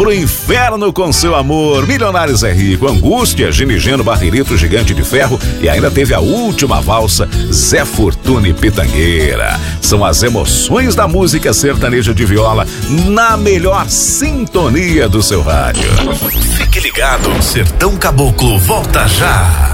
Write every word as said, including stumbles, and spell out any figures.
pro inferno com seu amor. Milionários é Rico, Angústia, Ginigeno, Barrerito, Gigante de Ferro e ainda teve a última valsa, Zé Fortuna e Pitangueira. São as emoções da música sertaneja de viola na melhor sintonia do seu rádio. Fique ligado, Sertão Caboclo volta já.